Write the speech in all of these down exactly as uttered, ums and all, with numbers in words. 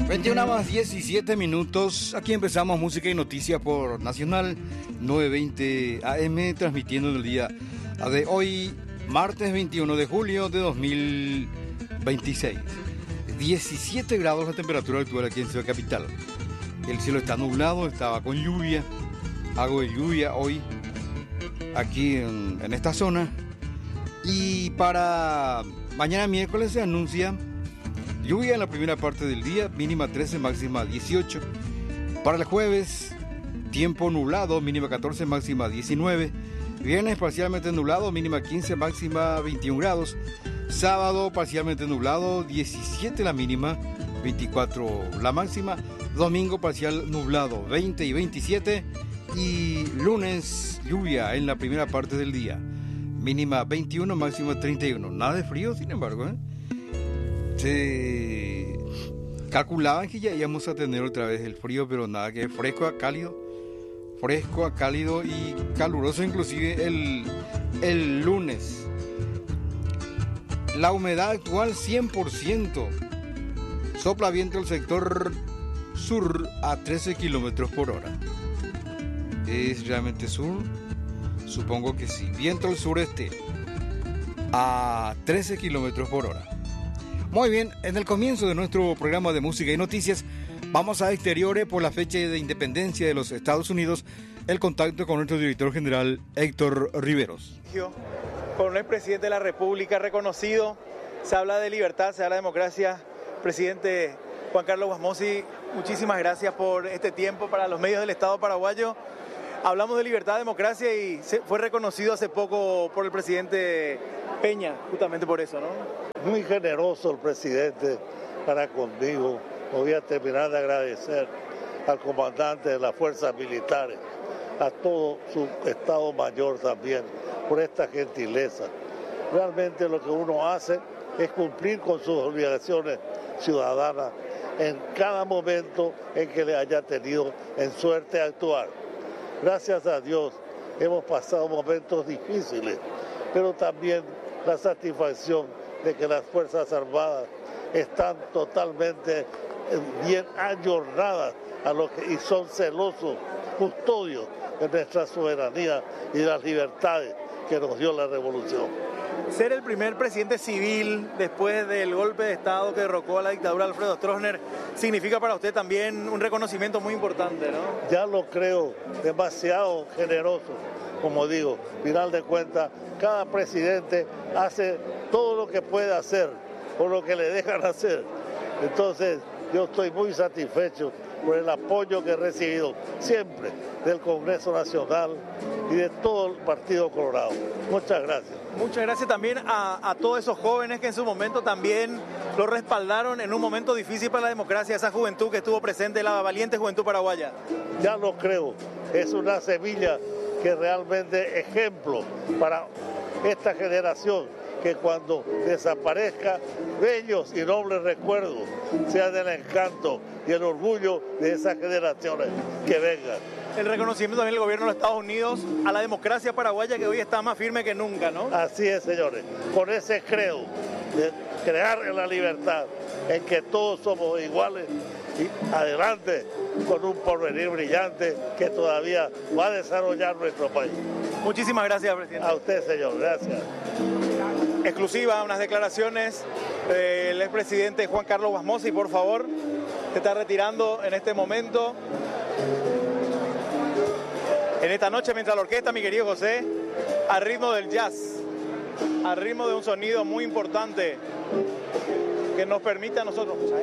veintiuna más diecisiete minutos. Aquí empezamos música y noticias por Nacional novecientos veinte A M, transmitiendo en el día de hoy, martes veintiuno de julio de dos mil veintiséis. diecisiete grados la temperatura actual aquí en Ciudad Capital. El cielo está nublado, estaba con lluvia, algo de lluvia hoy aquí en, en esta zona. Y para mañana miércoles se anuncia lluvia en la primera parte del día, mínima trece, máxima dieciocho. Para el jueves, tiempo nublado, mínima catorce, máxima diecinueve. Viernes parcialmente nublado, mínima quince, máxima veintiún grados. Sábado parcialmente nublado, diecisiete la mínima, veinticuatro la máxima. Domingo parcial nublado, veinte y veintisiete. Y lunes lluvia en la primera parte del día, mínima veintiuno, máxima treinta y uno. Nada de frío, sin embargo, ¿eh? Se calculaban que ya íbamos a tener otra vez el frío, pero nada, que fresco a cálido, fresco a cálido y caluroso inclusive el, el lunes. La humedad actual cien por ciento. Sopla viento el sector sur a trece kilómetros por hora. ¿Es realmente sur? Supongo que sí. Viento al sureste a trece kilómetros por hora. Muy bien, en el comienzo de nuestro programa de música y noticias, vamos a exteriores por la fecha de independencia de los Estados Unidos, el contacto con nuestro director general Héctor Riveros. Con el presidente de la República reconocido, se habla de libertad, se habla de democracia. Presidente Juan Carlos Guasmosi, muchísimas gracias por este tiempo para los medios del Estado paraguayo. Hablamos de libertad, democracia y fue reconocido hace poco por el presidente Peña, justamente por eso, ¿no? Muy generoso el presidente para conmigo. Voy a terminar de agradecer al comandante de las fuerzas militares, a todo su Estado Mayor también, por esta gentileza. Realmente lo que uno hace es cumplir con sus obligaciones ciudadanas en cada momento en que le haya tenido en suerte actuar. Gracias a Dios hemos pasado momentos difíciles, pero también la satisfacción de que las Fuerzas Armadas están totalmente bien ayornadas a lo que, y son celosos custodios de nuestra soberanía y de las libertades que nos dio la revolución. Ser el primer presidente civil después del golpe de Estado que derrocó a la dictadura de Alfredo Stroessner significa para usted también un reconocimiento muy importante, ¿no? Ya lo creo, demasiado generoso. Como digo, final de cuentas, cada presidente hace todo lo que puede hacer por lo que le dejan hacer. Entonces, yo estoy muy satisfecho por el apoyo que he recibido siempre del Congreso Nacional y de todo el Partido Colorado. Muchas gracias. Muchas gracias también a, a todos esos jóvenes que en su momento también lo respaldaron en un momento difícil para la democracia, esa juventud que estuvo presente, la valiente juventud paraguaya. Ya lo creo, es una semilla que realmente ejemplo para esta generación, que cuando desaparezca, bellos y nobles recuerdos sean el encanto y el orgullo de esas generaciones que vengan. El reconocimiento también del gobierno de los Estados Unidos a la democracia paraguaya, que hoy está más firme que nunca, ¿no? Así es, señores, con ese credo de crear en la libertad, en que todos somos iguales, y adelante con un porvenir brillante que todavía va a desarrollar nuestro país. Muchísimas gracias, presidente. A usted, señor, gracias. Exclusiva, unas declaraciones del expresidente Juan Carlos Guasmosi, por favor, se está retirando en este momento. En esta noche, mientras la orquesta, mi querido José, al ritmo del jazz, al ritmo de un sonido muy importante que nos permite a nosotros, ¿sabes?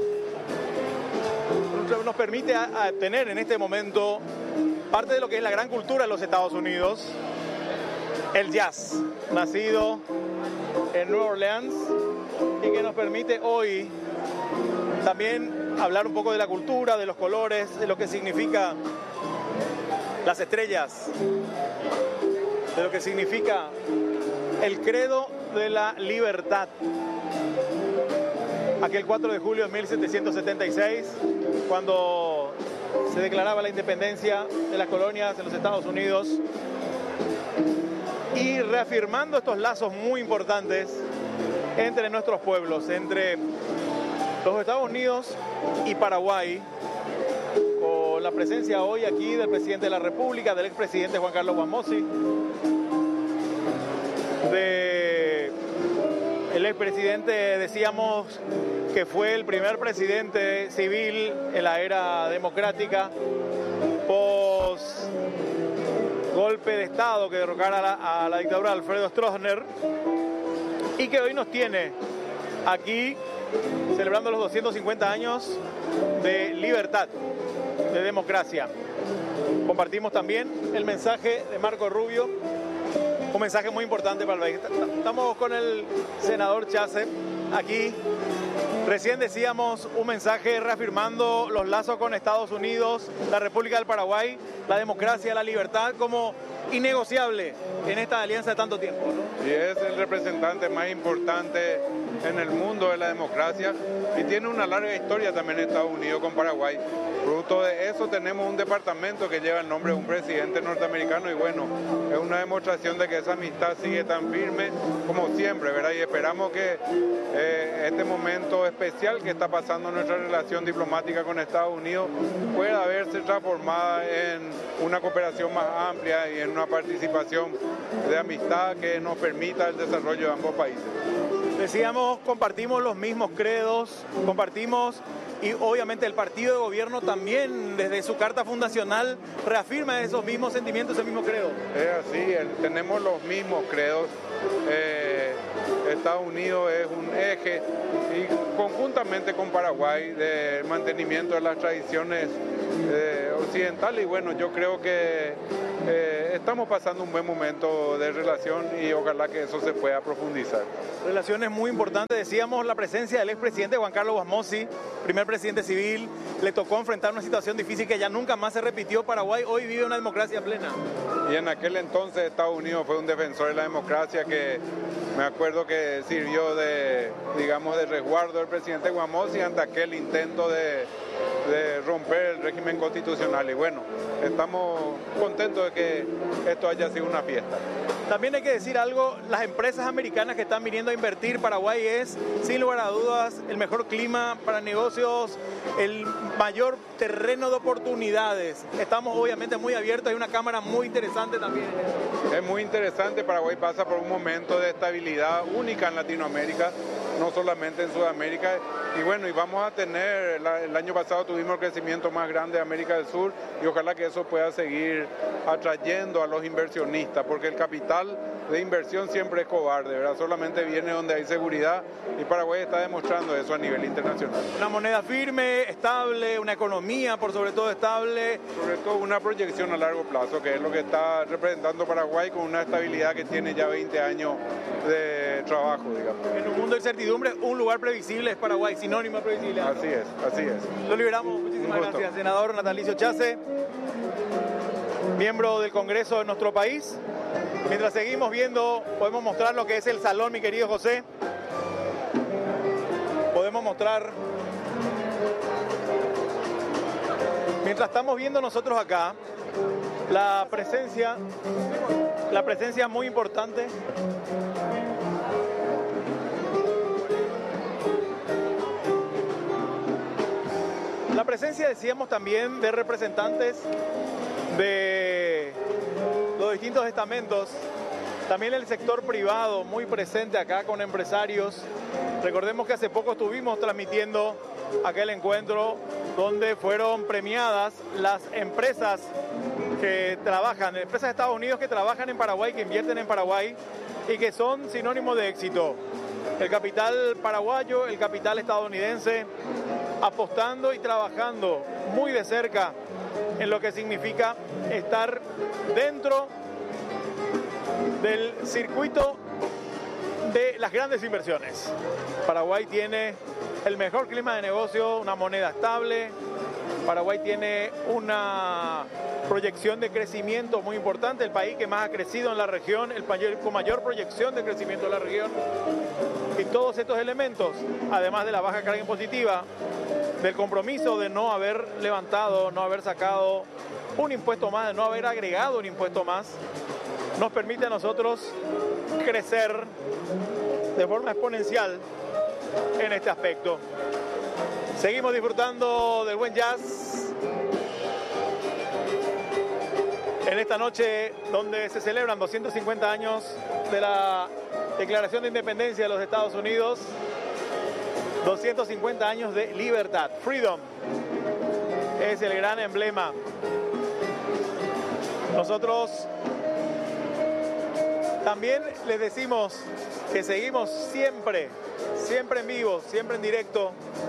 nos permite a, a tener en este momento parte de lo que es la gran cultura de los Estados Unidos, el jazz, nacido en Nueva Orleans y que nos permite hoy también hablar un poco de la cultura, de los colores, de lo que significa las estrellas, de lo que significa el credo de la libertad. Aquel cuatro de julio de mil setecientos setenta y seis, cuando se declaraba la independencia de las colonias en los Estados Unidos, y reafirmando estos lazos muy importantes entre nuestros pueblos, entre Los Estados Unidos y Paraguay, con la presencia hoy aquí del presidente de la República, del expresidente Juan Carlos Guamossi, de el expresidente, decíamos que fue el primer presidente civil en la era democrática, pos golpe de Estado que derrocara a la, a la dictadura de Alfredo Stroessner, y que hoy nos tiene aquí celebrando los doscientos cincuenta años de libertad, de democracia. Compartimos también el mensaje de Marco Rubio, un mensaje muy importante para el país. Estamos con el senador Chase aquí. Recién decíamos un mensaje reafirmando los lazos con Estados Unidos, la República del Paraguay, la democracia, la libertad como innegociable en esta alianza de tanto tiempo, ¿no? Y es el representante más importante en el mundo de la democracia y tiene una larga historia también en Estados Unidos con Paraguay. Producto de eso tenemos un departamento que lleva el nombre de un presidente norteamericano y bueno, es una demostración de que esa amistad sigue tan firme como siempre, ¿verdad? Y esperamos que eh, este momento especial que está pasando en nuestra relación diplomática con Estados Unidos pueda verse transformada en una cooperación más amplia y en una participación de amistad que nos permita el desarrollo de ambos países. Decíamos, compartimos los mismos credos, compartimos, y obviamente el partido de gobierno también desde su carta fundacional reafirma esos mismos sentimientos, ese mismo credo. Es así, el, tenemos los mismos credos. Eh, Estados Unidos es un eje y conjuntamente con Paraguay de mantenimiento de las tradiciones eh, occidentales y bueno, yo creo que eh, estamos pasando un buen momento de relación y ojalá que eso se pueda profundizar. Relaciones muy importantes, decíamos la presencia del expresidente Juan Carlos Guamossi, primer presidente civil, le tocó enfrentar una situación difícil que ya nunca más se repitió. Paraguay hoy vive una democracia plena. Y en aquel entonces Estados Unidos fue un defensor de la democracia que me acuerdo que sirvió de, digamos, de resguardo del presidente Guamossi ante aquel intento de, de romper el régimen constitucional. Y bueno, estamos contentos de que esto haya sido una fiesta. También hay que decir algo, las empresas americanas que están viniendo a invertir, Paraguay es, sin lugar a dudas, el mejor clima para negocios, el mayor terreno de oportunidades. Estamos obviamente muy abiertos, hay una cámara muy interesante también. Es muy interesante, Paraguay pasa por un momento de estabilidad única en Latinoamérica, no solamente en Sudamérica. Y bueno, y vamos a tener, la, el año pasado tuvimos el crecimiento más grande de América del Sur y ojalá que eso pueda seguir atrayendo a los inversionistas, porque el capital de inversión siempre es cobarde, ¿verdad? Solamente viene donde hay seguridad y Paraguay está demostrando eso a nivel internacional. Una moneda firme, estable, una economía por sobre todo estable. Sobre todo una proyección a largo plazo, que es lo que está representando Paraguay con una estabilidad que tiene ya veinte años de trabajo, digamos. En un mundo de incertidumbre, un lugar previsible es Paraguay, sinónimo de previsibilidad. Así es, así es. Lo liberamos, muchísimas gracias, senador Natalicio Chase, miembro del Congreso de nuestro país. Mientras seguimos viendo, podemos mostrar lo que es el salón, mi querido José. Podemos mostrar. Mientras estamos viendo nosotros acá, la presencia, la presencia muy importante. La presencia, decíamos también, de representantes de los distintos estamentos, también el sector privado muy presente acá con empresarios. Recordemos que hace poco estuvimos transmitiendo aquel encuentro donde fueron premiadas las empresas que trabajan, empresas de Estados Unidos que trabajan en Paraguay, que invierten en Paraguay y que son sinónimo de éxito. El capital paraguayo, el capital estadounidense, apostando y trabajando muy de cerca en lo que significa estar dentro del circuito de las grandes inversiones. Paraguay tiene el mejor clima de negocio, una moneda estable. Paraguay tiene una proyección de crecimiento muy importante, el país que más ha crecido en la región, el país con mayor proyección de crecimiento en la región. Y todos estos elementos, además de la baja carga impositiva, del compromiso de no haber levantado, no haber sacado un impuesto más, de no haber agregado un impuesto más, nos permite a nosotros crecer de forma exponencial en este aspecto. Seguimos disfrutando del buen jazz en esta noche donde se celebran doscientos cincuenta años de la Declaración de Independencia de los Estados Unidos, doscientos cincuenta años de libertad. Freedom es el gran emblema. Nosotros también les decimos que seguimos siempre, siempre en vivo, siempre en directo,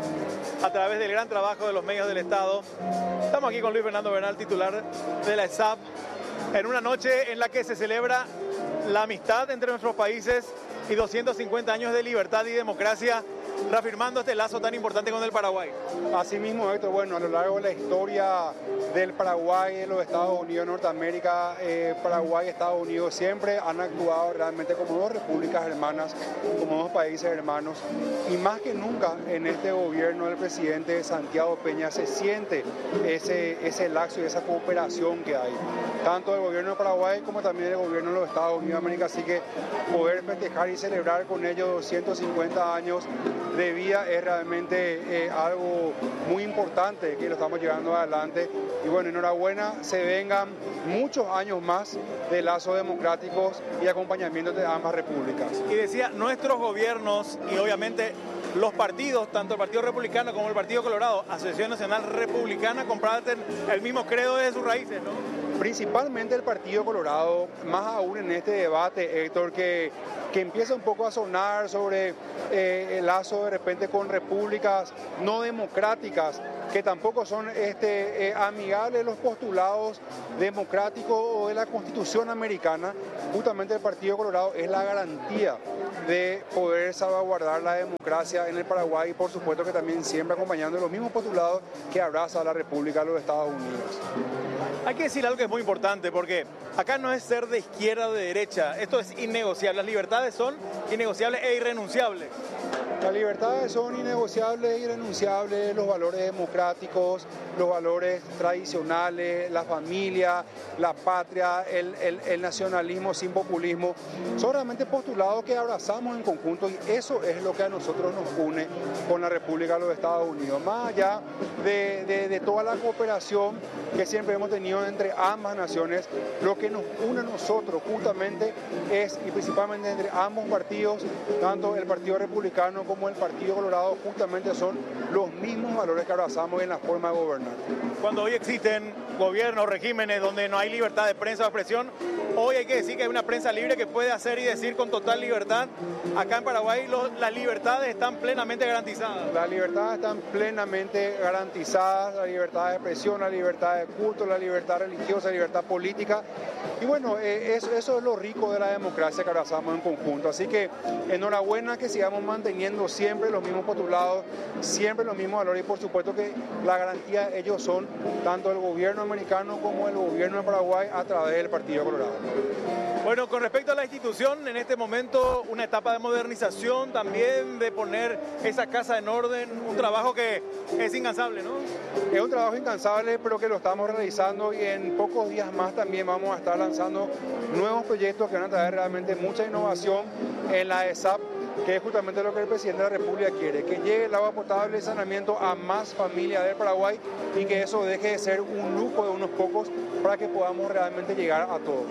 a través del gran trabajo de los medios del Estado. Estamos aquí con Luis Fernando Bernal, titular de la E S A P, en una noche en la que se celebra la amistad entre nuestros países y doscientos cincuenta años de libertad y democracia, reafirmando este lazo tan importante con el Paraguay. Así mismo, Héctor, bueno, a lo largo de la historia del Paraguay, de los Estados Unidos de Norteamérica, eh, Paraguay y Estados Unidos siempre han actuado realmente como dos repúblicas hermanas, como dos países hermanos, y más que nunca en este gobierno del presidente Santiago Peña se siente ese, ese lazo y esa cooperación que hay, tanto del gobierno de Paraguay como también del gobierno de los Estados Unidos de América, así que poder festejar y celebrar con ellos doscientos cincuenta años de vida es realmente eh, algo muy importante que lo estamos llevando adelante. Y bueno, enhorabuena, se vengan muchos años más de lazos democráticos y acompañamiento de ambas repúblicas. Y decía, nuestros gobiernos y obviamente los partidos, tanto el Partido Republicano como el Partido Colorado, Asociación Nacional Republicana, comparten el mismo credo desde sus raíces, ¿no? Principalmente el Partido Colorado, más aún en este debate, Héctor, que, que empieza un poco a sonar sobre eh, el lazo de repente con repúblicas no democráticas, que tampoco son este, eh, amigables los postulados democráticos o de la Constitución americana. Justamente el Partido Colorado es la garantía de poder salvaguardar la democracia en el Paraguay y por supuesto que también siempre acompañando los mismos postulados que abraza la República de los Estados Unidos. Hay que decir algo que es muy importante, porque acá no es ser de izquierda o de derecha, esto es innegociable, las libertades son innegociables e irrenunciables. Las libertades son innegociables e irrenunciables, los valores democráticos, los valores tradicionales, la familia, la patria, el, el, el nacionalismo sin populismo, son realmente postulados que abrazamos en conjunto y eso es lo que a nosotros nos une con la República de los Estados Unidos. Más allá de, de, de toda la cooperación que siempre hemos tenido entre ambas naciones, lo que nos une a nosotros justamente es, y principalmente entre ambos partidos, tanto el Partido Republicano como el Partido Colorado, justamente son los mismos valores que abrazamos en la forma de gobernar. Cuando hoy existen gobiernos, regímenes donde no hay libertad de prensa o expresión, hoy hay que decir que hay una prensa libre que puede hacer y decir con total libertad. Acá en Paraguay los, las libertades están plenamente garantizadas. Las libertades están plenamente garantizadas, la libertad de expresión, la libertad de culto, la libertad religiosa, la libertad política. Y bueno, eh, eso, eso es lo rico de la democracia que abrazamos en conjunto. Así que enhorabuena que sigamos manteniendo siempre los mismos postulados, siempre los mismos valores y por supuesto que la garantía ellos son tanto el gobierno americano como el gobierno de Paraguay a través del Partido Colorado. Bueno, con respecto a la institución, en este momento una etapa de modernización también, de poner esa casa en orden, un trabajo que es incansable, ¿no? Es un trabajo incansable, pero que lo estamos realizando y en pocos días más también vamos a estar lanzando nuevos proyectos que van a traer realmente mucha innovación en la E S A P, que es justamente lo que el presidente de la República quiere, que llegue el agua potable y saneamiento a más familias del Paraguay y que eso deje de ser un lujo de unos pocos para que podamos realmente llegar a todos.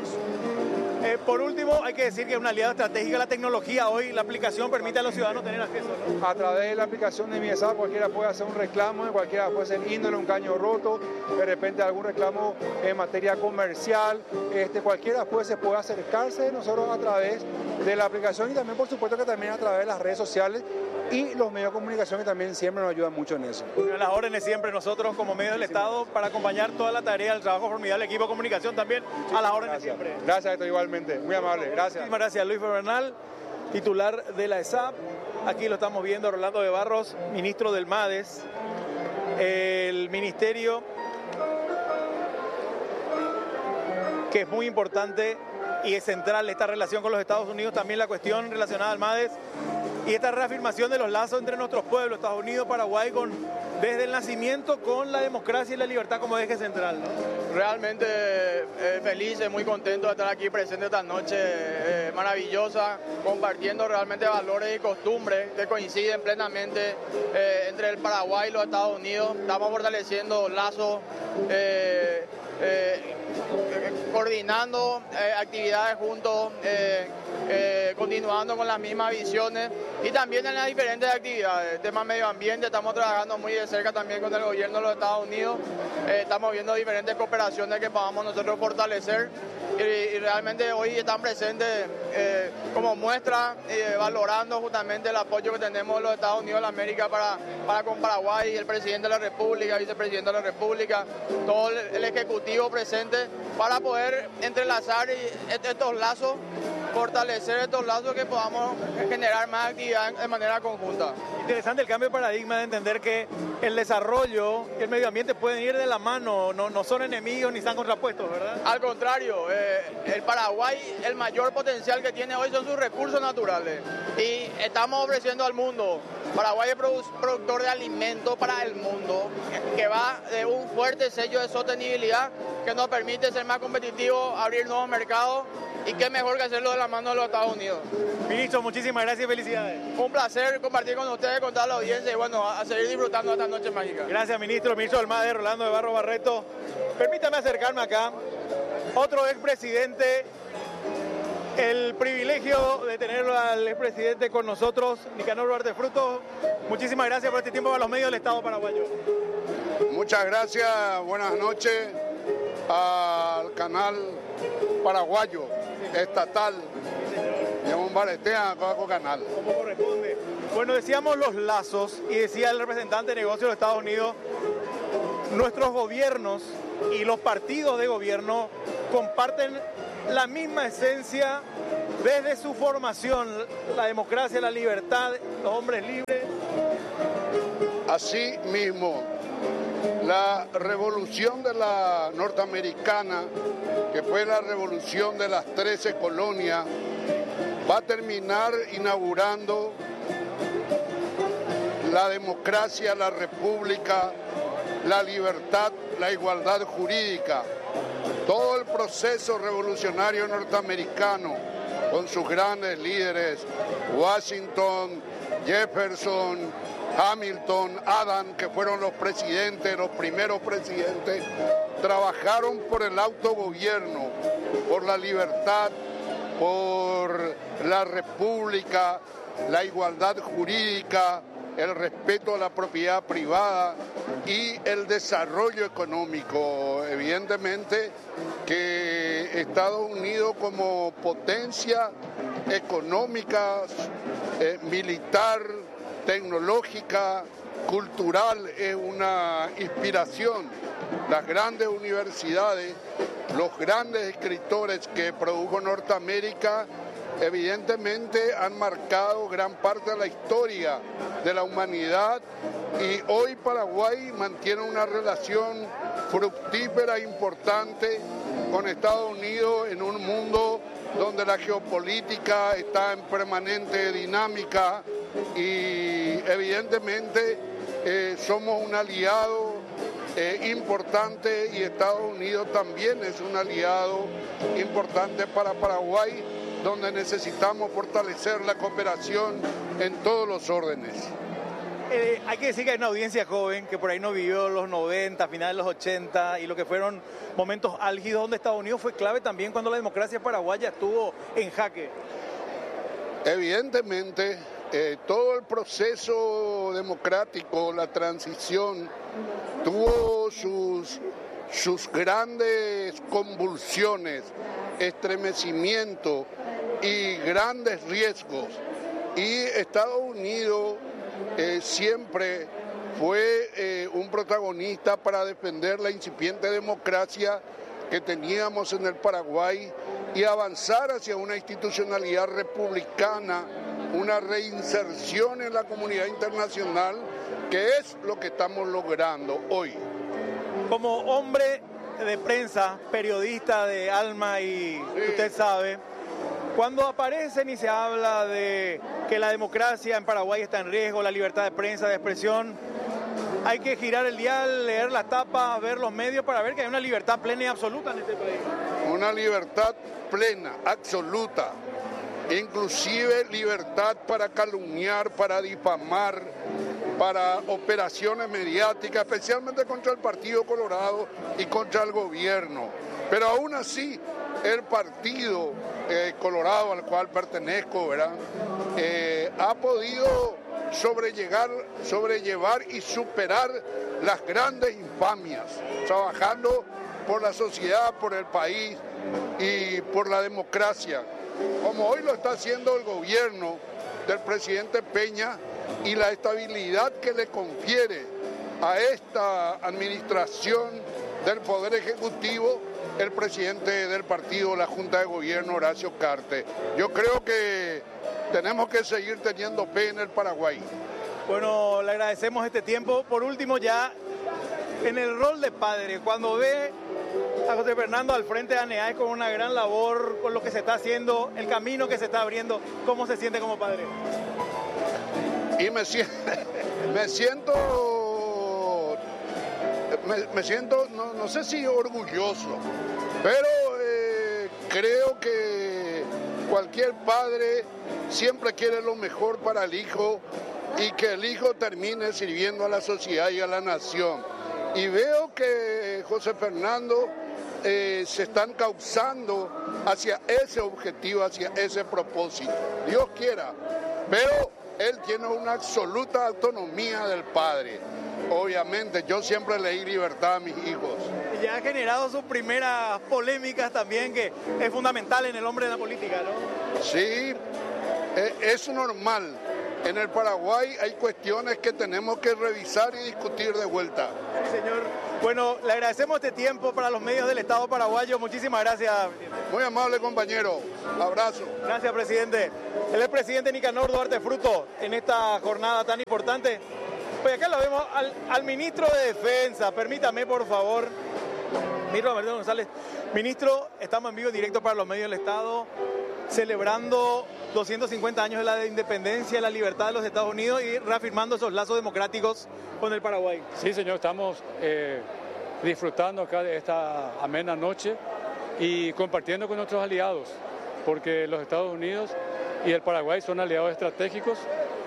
Eh, por último, hay que decir que es una aliada estratégica la tecnología. Hoy la aplicación permite a los ciudadanos tener acceso, ¿no? A través de la aplicación de Mi E S A P cualquiera puede hacer un reclamo, cualquiera puede ser índole, un caño roto, de repente algún reclamo en materia comercial, este, cualquiera puede, se puede acercarse de nosotros a través de la aplicación y también por supuesto que también a través de las redes sociales y los medios de comunicación que también siempre nos ayudan mucho en eso. A las órdenes siempre nosotros como medios del Estado para acompañar toda la tarea, el trabajo formidable, el equipo de comunicación también a las órdenes Gracias. siempre. Gracias, Héctor, igualmente. Muy amable. Gracias. Muchísimas gracias, Luis Bernal, titular de la E S A P. Aquí lo estamos viendo, Rolando de Barros, ministro del MADES. El ministerio que es muy importante y es central esta relación con los Estados Unidos, también la cuestión relacionada al MADES y esta reafirmación de los lazos entre nuestros pueblos, Estados Unidos, Paraguay, con, desde el nacimiento con la democracia y la libertad como eje central, ¿no? Realmente eh, feliz, muy contento de estar aquí presente esta noche eh, maravillosa, compartiendo realmente valores y costumbres que coinciden plenamente eh, entre el Paraguay y los Estados Unidos. Estamos fortaleciendo lazos, eh, eh, coordinando eh, actividades juntos, eh, eh, continuando con las mismas visiones y también en las diferentes actividades. Tema medio ambiente, estamos trabajando muy de cerca también con el gobierno de los Estados Unidos. Eh, estamos viendo diferentes cooperaciones que podamos nosotros fortalecer y, y realmente hoy están presentes eh, como muestra, eh, valorando justamente el apoyo que tenemos de los Estados Unidos de la América para, para con Paraguay, el presidente de la República, vicepresidente de la República, todo el, el Ejecutivo presente para poder entrelazar estos lazos, fortalecer estos lazos que podamos generar más actividad de manera conjunta. Interesante el cambio de paradigma de entender que el desarrollo y el medio ambiente pueden ir de la mano, no, no son enemigos ni están contrapuestos, ¿verdad? Al contrario, eh, el Paraguay, el mayor potencial que tiene hoy son sus recursos naturales y estamos ofreciendo al mundo. Paraguay es produ- productor de alimentos para el mundo, que va de un fuerte sello de sostenibilidad que nos permite ser más competitivos, abrir nuevos mercados y qué mejor que hacerlo de la mano de los Estados Unidos. Ministro, muchísimas gracias y felicidades. Un placer compartir con ustedes, con toda la audiencia y bueno, a seguir disfrutando esta noche mágica. Gracias, ministro. Ministro del M A D E, Rolando de Barro Barreto. Permítame acercarme acá. Otro expresidente, el privilegio de tenerlo al expresidente con nosotros, Nicanor Duarte Frutos. Muchísimas gracias por este tiempo para los medios del Estado paraguayo. Muchas gracias, buenas noches al canal paraguayo, estatal, de un baretea con canal. Como corresponde. Bueno, decíamos los lazos y decía el representante de negocios de Estados Unidos, nuestros gobiernos y los partidos de gobierno comparten la misma esencia desde su formación, la democracia, la libertad, los hombres libres. Así mismo, la revolución de la norteamericana, que fue la revolución de las trece colonias, va a terminar inaugurando la democracia, la república, la libertad, la igualdad jurídica. Todo el proceso revolucionario norteamericano, con sus grandes líderes, Washington, Jefferson, Hamilton, Adams, que fueron los presidentes, los primeros presidentes, trabajaron por el autogobierno, por la libertad, por la república, la igualdad jurídica, el respeto a la propiedad privada y el desarrollo económico. Evidentemente que Estados Unidos como potencia económica, eh, militar, tecnológica, cultural, es una inspiración. Las grandes universidades, los grandes escritores que produjo Norteamérica, evidentemente han marcado gran parte de la historia de la humanidad y hoy Paraguay mantiene una relación fructífera e importante con Estados Unidos en un mundo donde la geopolítica está en permanente dinámica y evidentemente eh, somos un aliado eh, importante y Estados Unidos también es un aliado importante para Paraguay, donde necesitamos fortalecer la cooperación en todos los órdenes. Eh, hay que decir que hay una audiencia joven que por ahí no vivió los noventa, finales de los ochenta y lo que fueron momentos álgidos donde Estados Unidos fue clave también cuando la democracia paraguaya estuvo en jaque. Evidentemente, eh, todo el proceso democrático, la transición, tuvo sus, sus grandes convulsiones, estremecimiento y grandes riesgos. Y Estados Unidos eh, siempre fue eh, un protagonista para defender la incipiente democracia que teníamos en el Paraguay y avanzar hacia una institucionalidad republicana, una reinserción en la comunidad internacional, que es lo que estamos logrando hoy. Como hombre de prensa, periodista de alma y sí. Usted sabe, cuando aparecen y se habla de que la democracia en Paraguay está en riesgo, la libertad de prensa, de expresión. Hay que girar el dial, leer las tapas, ver los medios para ver que hay una libertad plena y absoluta en este país. Una libertad plena, absoluta. Inclusive libertad para calumniar, para difamar, para operaciones mediáticas, especialmente contra el Partido Colorado y contra el gobierno. Pero aún así, el Partido eh, Colorado al cual pertenezco, ¿verdad? Eh, ha podido sobrellegar, sobrellevar y superar las grandes infamias, trabajando por la sociedad, por el país y por la democracia, como hoy lo está haciendo el gobierno del presidente Peña y la estabilidad que le confiere a esta administración del Poder Ejecutivo el presidente del partido, la Junta de Gobierno, Horacio Cartes. Yo creo que tenemos que seguir teniendo fe en el Paraguay. Bueno, le agradecemos este tiempo. Por último, ya en el rol de padre, cuando ve a José Fernando al frente de A N E A con una gran labor, con lo que se está haciendo, el camino que se está abriendo, ¿cómo se siente como padre? Y me siento, me siento, me, me siento, no, no sé si orgulloso, pero eh, creo que cualquier padre siempre quiere lo mejor para el hijo y que el hijo termine sirviendo a la sociedad y a la nación. Y veo que José Fernando eh, se están causando hacia ese objetivo, hacia ese propósito. Dios quiera, pero él tiene una absoluta autonomía del padre. Obviamente, yo siempre le di libertad a mis hijos. Y ya ha generado sus primeras polémicas también, que es fundamental en el hombre de la política, ¿no? Sí, es normal. En el Paraguay hay cuestiones que tenemos que revisar y discutir de vuelta. Sí, señor. Bueno, le agradecemos este tiempo para los medios del Estado paraguayo. Muchísimas gracias. Muy amable, compañero. Abrazo. Gracias, presidente. Él es presidente Nicanor Duarte Fruto en esta jornada tan importante. Pues acá lo vemos al, al ministro de Defensa. Permítame, por favor. Ministro Alberto González. Ministro, estamos en vivo directo para los medios del Estado, celebrando doscientos cincuenta años de la independencia y la libertad de los Estados Unidos y reafirmando esos lazos democráticos con el Paraguay. Sí, señor, estamos eh, disfrutando acá de esta amena noche y compartiendo con nuestros aliados, porque los Estados Unidos y el Paraguay son aliados estratégicos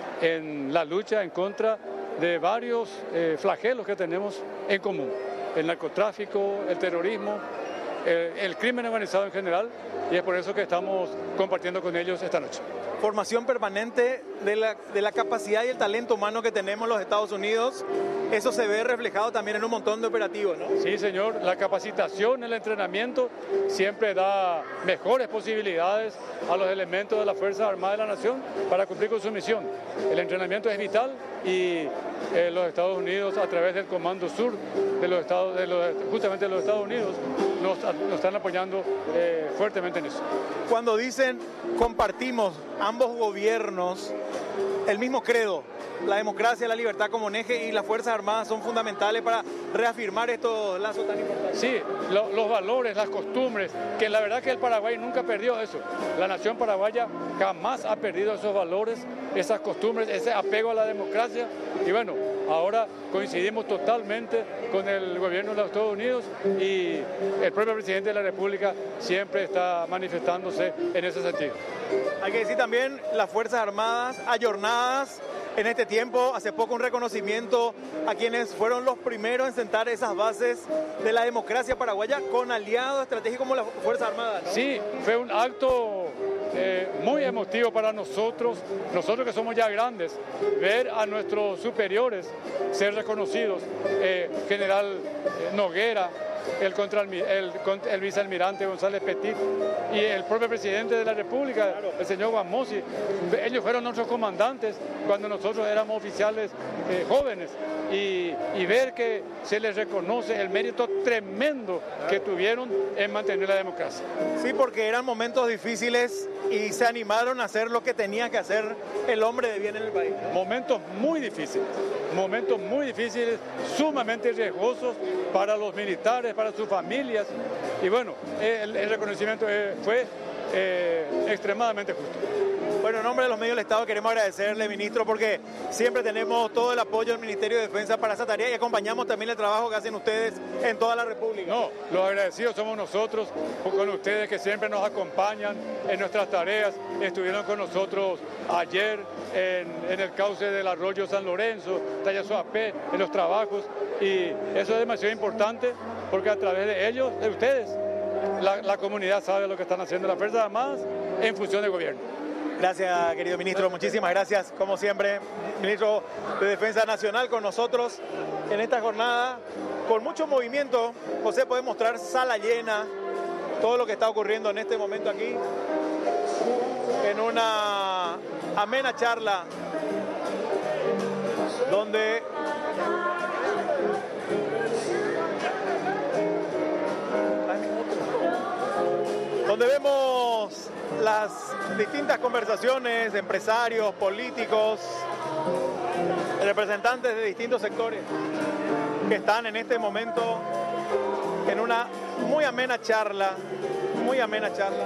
en la lucha en contra de varios eh, flagelos que tenemos en común: el narcotráfico, el terrorismo, el, el crimen organizado en general, y es por eso que estamos compartiendo con ellos esta noche. Formación permanente de la, de la capacidad y el talento humano que tenemos en los Estados Unidos, eso se ve reflejado también en un montón de operativos, ¿no? Sí, señor, la capacitación, el entrenamiento siempre da mejores posibilidades a los elementos de las Fuerzas Armadas de la Nación para cumplir con su misión. El entrenamiento es vital y eh, los Estados Unidos, a través del Comando Sur de los Estados, de los, justamente de los Estados Unidos, nos, nos están apoyando eh, fuertemente en eso. Cuando dicen compartimos ambos gobiernos el mismo credo, la democracia, la libertad como eje, y las Fuerzas Armadas son fundamentales para reafirmar estos lazos tan importantes. Sí, lo, los valores, las costumbres, que la verdad que el Paraguay nunca perdió eso. La nación paraguaya jamás ha perdido esos valores, esas costumbres, ese apego a la democracia. Y bueno, ahora coincidimos totalmente con el gobierno de los Estados Unidos y el propio presidente de la República siempre está manifestándose en ese sentido. Hay que decir también las Fuerzas Armadas ayornadas en este tiempo. Hace poco un reconocimiento a quienes fueron los primeros en sentar esas bases de la democracia paraguaya con aliados estratégicos como las Fuerzas Armadas, ¿no? Sí, fue un acto eh, muy emotivo para nosotros, nosotros que somos ya grandes, ver a nuestros superiores ser reconocidos, eh, General eh, Noguera, el, contra, el, el, el vicealmirante González Petit y el propio presidente de la República, el señor Juan Mossi. Ellos fueron nuestros comandantes cuando nosotros éramos oficiales eh, jóvenes, y, y ver que se les reconoce el mérito tremendo que tuvieron en mantener la democracia. Sí, porque eran momentos difíciles y se animaron a hacer lo que tenía que hacer el hombre de bien en el país, ¿no? Momentos muy difíciles, momentos muy difíciles, sumamente riesgosos para los militares, para sus familias, y bueno, el, el reconocimiento fue eh, extremadamente justo. Bueno, Bueno, en nombre de los medios del Estado queremos agradecerle, ministro, porque siempre tenemos todo el apoyo del Ministerio de Defensa para esa tarea y acompañamos también el trabajo que hacen ustedes en toda la República. No, los agradecidos somos nosotros, con ustedes que siempre nos acompañan en nuestras tareas. Estuvieron con nosotros ayer en, en el cauce del arroyo San Lorenzo, Tallazoapé, en los trabajos, y eso es demasiado importante porque a través de ellos, de ustedes, la, la comunidad sabe lo que están haciendo las Fuerzas Armadas en función del gobierno. Gracias, querido ministro, muchísimas gracias, como siempre, ministro de Defensa Nacional con nosotros en esta jornada, con mucho movimiento. José puede mostrar sala llena, todo lo que está ocurriendo en este momento aquí, en una amena charla, donde donde vemos las distintas conversaciones de empresarios, políticos, representantes de distintos sectores que están en este momento en una muy amena charla, muy amena charla.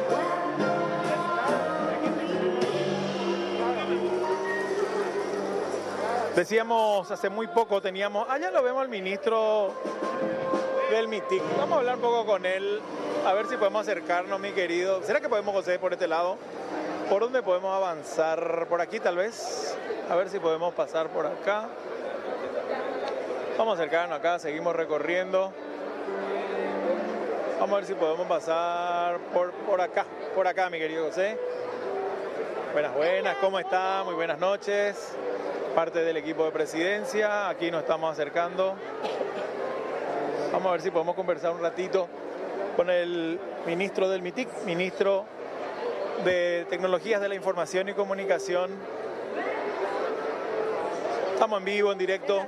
Decíamos hace muy poco, teníamos, allá lo vemos al ministro del MITIC, vamos a hablar un poco con él, a ver si podemos acercarnos, mi querido. ¿Será que podemos, José, por este lado? ¿Por dónde podemos avanzar? ¿Por aquí tal vez? A ver si podemos pasar por acá. Vamos a acercarnos acá, seguimos recorriendo. Vamos a ver si podemos pasar por, por acá, por acá, mi querido José. Buenas, buenas, ¿cómo está? Muy buenas noches. Parte del equipo de presidencia, aquí nos estamos acercando. Vamos a ver si podemos conversar un ratito con el ministro del MITIC, ministro de Tecnologías de la Información y Comunicación. Estamos en vivo, en directo.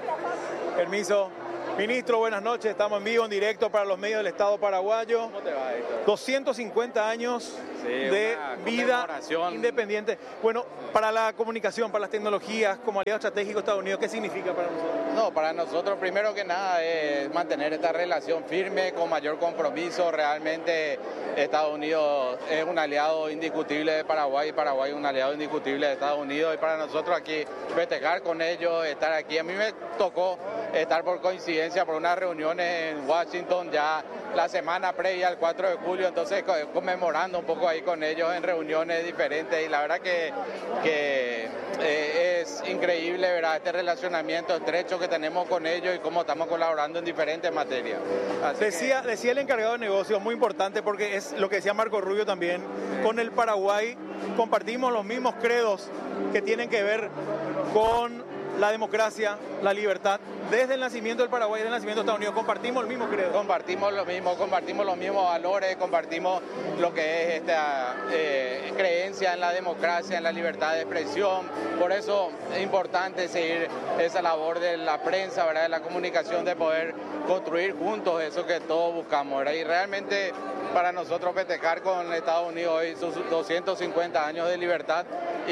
Permiso. Ministro, buenas noches. Estamos en vivo, en directo para los medios del Estado paraguayo. ¿Cómo te va, Héctor? doscientos cincuenta años sí, de vida independiente. Bueno, para la comunicación, para las tecnologías, como aliado estratégico de Estados Unidos, ¿qué significa para nosotros? No, para nosotros primero que nada es mantener esta relación firme, con mayor compromiso. Realmente Estados Unidos es un aliado indiscutible de Paraguay y Paraguay es un aliado indiscutible de Estados Unidos. Y para nosotros aquí festejar con ellos, estar aquí. A mí me tocó estar por coincidencia por unas reuniones en Washington ya la semana previa al cuatro de julio, entonces conmemorando un poco ahí con ellos en reuniones diferentes y la verdad que, que eh, es increíble, ¿verdad? Este relacionamiento estrecho que tenemos con ellos y cómo estamos colaborando en diferentes materias. Así decía, que... decía el encargado de negocios, muy importante porque es lo que decía Marco Rubio también, con el Paraguay compartimos los mismos credos que tienen que ver con la democracia, la libertad. Desde el nacimiento del Paraguay, desde el nacimiento de Estados Unidos, compartimos el mismo credo. Compartimos lo mismo, compartimos los mismos valores, compartimos lo que es esta eh, creencia en la democracia, en la libertad de expresión. Por eso es importante seguir esa labor de la prensa, ¿verdad? De la comunicación, de poder construir juntos eso que todos buscamos, ¿verdad? Y realmente para nosotros festejar con Estados Unidos hoy sus doscientos cincuenta años de libertad y,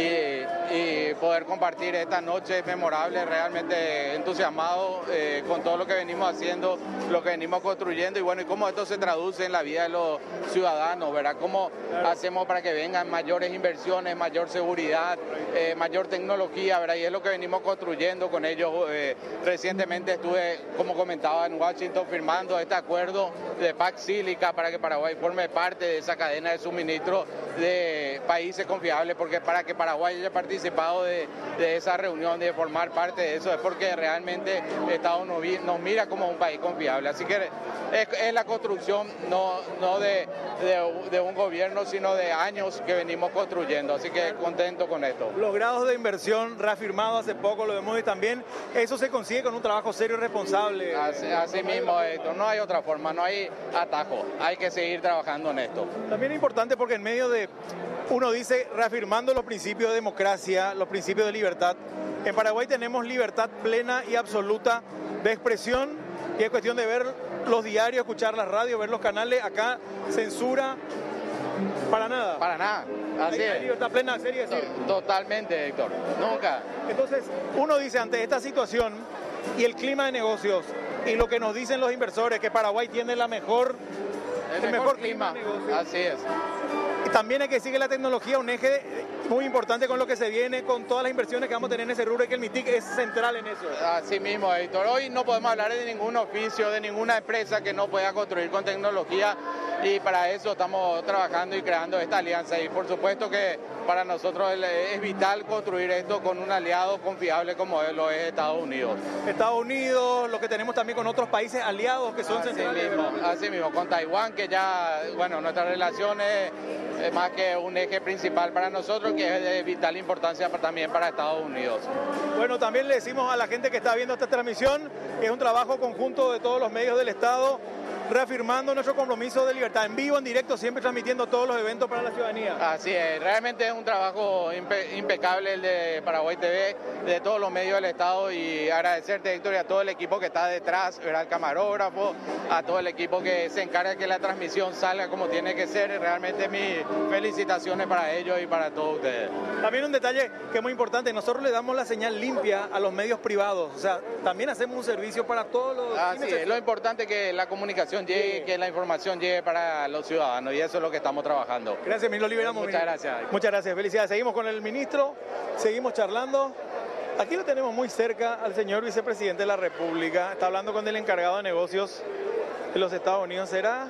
y poder compartir esta noche memorable, realmente entusiasmado eh, con todo lo que venimos haciendo, lo que venimos construyendo y bueno, y cómo esto se traduce en la vida de los ciudadanos, ¿verdad? Cómo claro. hacemos para que vengan mayores inversiones, mayor seguridad, eh, mayor tecnología, ¿verdad? Y es lo que venimos construyendo con ellos. Eh, recientemente estuve, como comentaba, en Washington firmando este acuerdo de Pax Sílica para que Paraguay forme parte de esa cadena de suministro de países confiables, porque para que Paraguay haya participado de, de esa reunión, de formar parte de eso, es porque realmente Estados Unidos nos mira como un país confiable. Así que es, es la construcción no, no de, de, de un gobierno, sino de años que venimos construyendo. Así que contento con esto. Los grados de inversión reafirmados hace poco, lo vemos, y también eso se consigue con un trabajo serio y responsable. Así, así mismo, esto. No hay otra forma, no hay atajo. Hay que seguir trabajando en esto. También es importante porque en medio de, uno dice, reafirmando los principios de democracia, los principios de libertad, en Paraguay tenemos libertad plena y absoluta de expresión y es cuestión de ver los diarios, escuchar las radios, ver los canales. Acá censura para nada. Para nada. Así hay, es. Hay libertad plena, sería decir. Totalmente, Héctor. Nunca. Entonces, uno dice, ante esta situación y el clima de negocios y lo que nos dicen los inversores, que Paraguay tiene la mejor, el, el mejor, mejor clima. clima de negocios. Así es. También hay que decir que la tecnología es un eje muy importante con lo que se viene, con todas las inversiones que vamos a tener en ese rubro y que el MITIC es central en eso. Así mismo, Héctor. Hoy no podemos hablar de ningún oficio, de ninguna empresa que no pueda construir con tecnología y para eso estamos trabajando y creando esta alianza y por supuesto que para nosotros es vital construir esto con un aliado confiable como lo es Estados Unidos. Estados Unidos, lo que tenemos también con otros países aliados que son así centrales. Mismo, así mismo, con Taiwán que ya, bueno, nuestra relación es, es más que un eje principal para nosotros que es de vital importancia para, también para Estados Unidos. Bueno, también le decimos a la gente que está viendo esta transmisión que es un trabajo conjunto de todos los medios del Estado, reafirmando nuestro compromiso de libertad en vivo, en directo, siempre transmitiendo todos los eventos para la ciudadanía. Así es, realmente es un trabajo impe impecable el de Paraguay T V, de todos los medios del Estado y agradecerte, Héctor, y a todo el equipo que está detrás, al camarógrafo, a todo el equipo que se encarga de que la transmisión salga como tiene que ser. Realmente mis felicitaciones para ellos y para todos ustedes. También un detalle que es muy importante, nosotros le damos la señal limpia a los medios privados, o sea, también hacemos un servicio para todos los... Así es, lo importante es que la comunicación llegue, sí. que la información llegue para los ciudadanos y eso es lo que estamos trabajando. Gracias, ministro, liberamos. Muchas ministro. gracias. Muchas gracias, felicidades. Seguimos con el ministro, seguimos charlando. Aquí lo tenemos muy cerca al señor vicepresidente de la República, está hablando con el encargado de negocios de los Estados Unidos. ¿Será?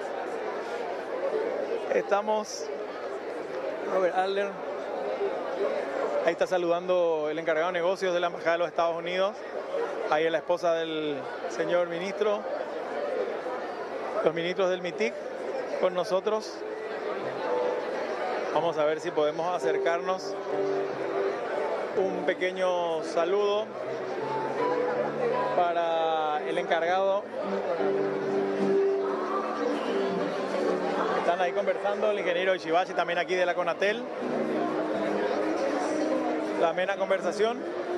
Estamos... Robert Adler. Ahí está saludando el encargado de negocios de la Embajada de los Estados Unidos. Ahí es la esposa del señor ministro. Los ministros del MITIC con nosotros. Vamos a ver si podemos acercarnos. Un pequeño saludo para el encargado. Están ahí conversando el ingeniero Ishibashi, también aquí de la Conatel. La amena conversación.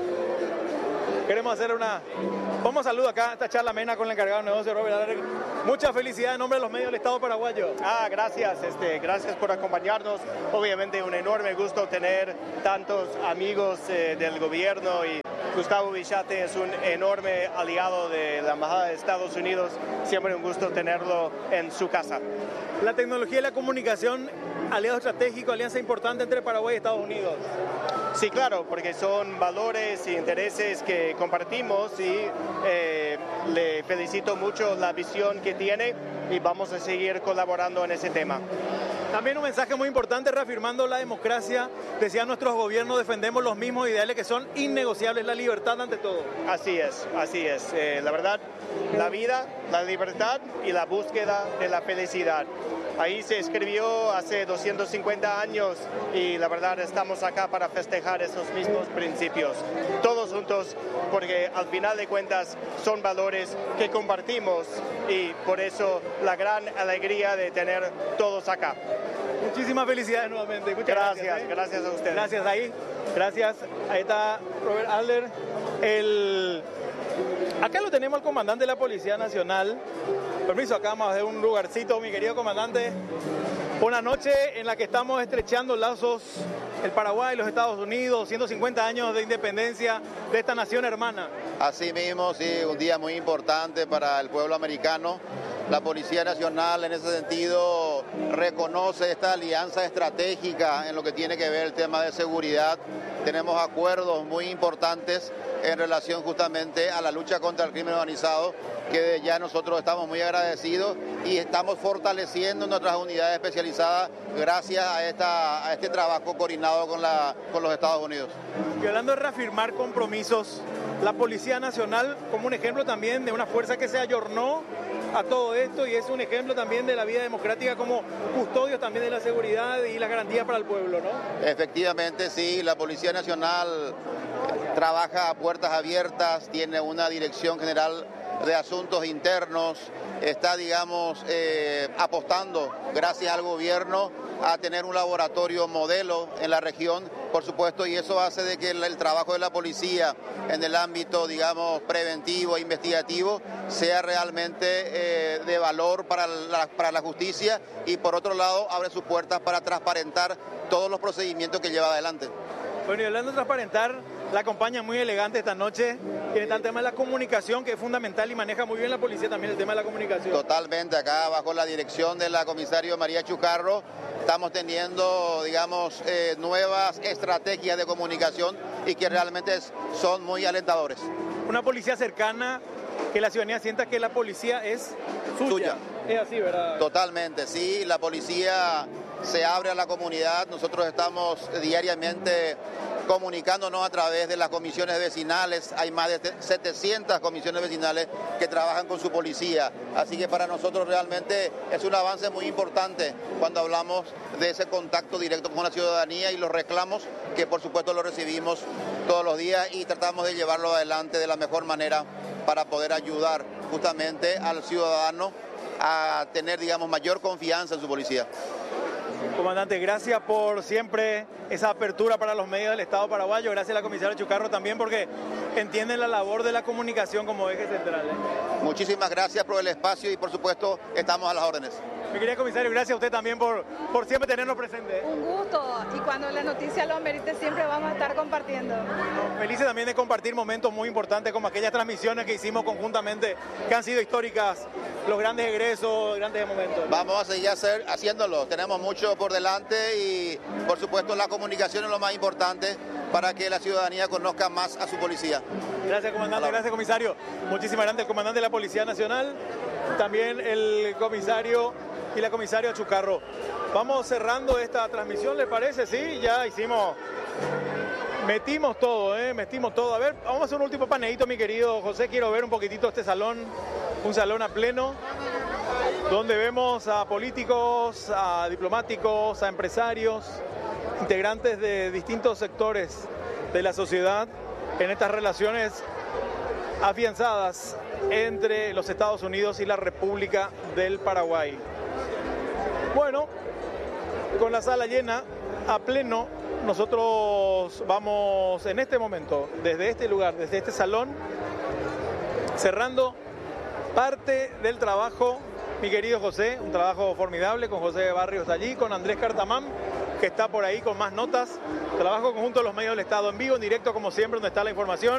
Queremos hacer una... Vamos a saludar acá esta charla amena con el encargado de negocios, Robert Adler. Mucha felicidad en nombre de los medios del Estado paraguayo. Ah, gracias, este, gracias por acompañarnos. Obviamente un enorme gusto tener tantos amigos eh, del gobierno y Gustavo Villate es un enorme aliado de la Embajada de Estados Unidos. Siempre un gusto tenerlo en su casa. La tecnología y la comunicación, aliado estratégico, alianza importante entre Paraguay y Estados Unidos. Sí, claro, porque son valores e intereses que compartimos y eh, le felicito mucho la visión que tiene y vamos a seguir colaborando en ese tema. También un mensaje muy importante reafirmando la democracia. Decían nuestros gobiernos, defendemos los mismos ideales que son innegociables, la libertad ante todo. Así es, así es. Eh, la verdad, la vida, la libertad y la búsqueda de la felicidad. Ahí se escribió hace doscientos cincuenta años y la verdad estamos acá para festejar esos mismos principios, todos juntos, porque al final de cuentas son valores que compartimos y por eso la gran alegría de tener todos acá. Muchísimas felicidades nuevamente. Muchas gracias, gracias, ¿eh? gracias a ustedes. Gracias ahí, gracias. Ahí está Robert Adler. El... Acá lo tenemos al comandante de la Policía Nacional. Permiso, acá vamos a ver un lugarcito, mi querido comandante. Una noche en la que estamos estrechando lazos, el Paraguay y los Estados Unidos, ciento cincuenta años de independencia de esta nación hermana. Así mismo, sí, un día muy importante para el pueblo americano. La Policía Nacional en ese sentido reconoce esta alianza estratégica en lo que tiene que ver el tema de seguridad. Tenemos acuerdos muy importantes en relación justamente a la lucha contra el crimen organizado, que ya nosotros estamos muy agradecidos y estamos fortaleciendo nuestras unidades especializadas gracias a, esta, a este trabajo coordinado con, la, con los Estados Unidos. Y hablando de reafirmar compromisos, la Policía Nacional como un ejemplo también de una fuerza que se ayornó a todo esto y es un ejemplo también de la vida democrática como custodios también de la seguridad y la garantía para el pueblo, ¿no? Efectivamente, sí, la Policía Nacional trabaja a puertas abiertas, tiene una dirección general de asuntos internos, está, digamos, eh, apostando, gracias al gobierno, a tener un laboratorio modelo en la región, por supuesto, y eso hace de que el, el trabajo de la policía en el ámbito, digamos, preventivo e investigativo sea realmente eh, de valor para la, para la justicia y, por otro lado, abre sus puertas para transparentar todos los procedimientos que lleva adelante. Bueno, y hablando de transparentar, la acompaña muy elegante esta noche. Y está el tema de la comunicación, que es fundamental y maneja muy bien la policía también el tema de la comunicación. Totalmente, acá bajo la dirección de la comisario María Chucarro, estamos teniendo, digamos, eh, nuevas estrategias de comunicación y que realmente es, son muy alentadores. Una policía cercana, que la ciudadanía sienta que la policía es suya. Suya. Es así, ¿verdad? Totalmente, sí, la policía se abre a la comunidad, nosotros estamos diariamente comunicándonos a través de las comisiones vecinales, hay más de setecientas comisiones vecinales que trabajan con su policía, así que para nosotros realmente es un avance muy importante cuando hablamos de ese contacto directo con la ciudadanía y los reclamos, que por supuesto los recibimos todos los días y tratamos de llevarlo adelante de la mejor manera para poder ayudar justamente al ciudadano a tener, digamos, mayor confianza en su policía. Comandante, gracias por siempre esa apertura para los medios del Estado paraguayo. Gracias a la comisaria Chucarro también porque entienden la labor de la comunicación como eje central. ¿eh? Muchísimas gracias por el espacio y por supuesto estamos a las órdenes. Mi querido comisario, gracias a usted también por, por siempre tenernos presentes. Un gusto, y cuando la noticia lo amerite siempre vamos a estar compartiendo. Felices también de compartir momentos muy importantes como aquellas transmisiones que hicimos conjuntamente, que han sido históricas, los grandes egresos, grandes momentos. Vamos a seguir hacer, haciéndolo, tenemos mucho por delante y por supuesto la comunicación es lo más importante para que la ciudadanía conozca más a su policía. Gracias, comandante, gracias, comisario. Muchísimas gracias, el comandante de la Policía Nacional, también el comisario y la comisaria Chucarro. Vamos cerrando esta transmisión, ¿les parece? Sí, ya hicimos, metimos todo, ¿eh? Metimos todo. A ver, vamos a hacer un último paneíto, mi querido José. Quiero ver un poquitito este salón, un salón a pleno, donde vemos a políticos, a diplomáticos, a empresarios, integrantes de distintos sectores de la sociedad en estas relaciones afianzadas entre los Estados Unidos y la República del Paraguay. Bueno, con la sala llena, a pleno, nosotros vamos en este momento, desde este lugar, desde este salón, cerrando parte del trabajo, mi querido José, un trabajo formidable con José Barrios allí, con Andrés Cartamán, que está por ahí con más notas, trabajo conjunto de los medios del Estado en vivo, en directo como siempre, donde está la información.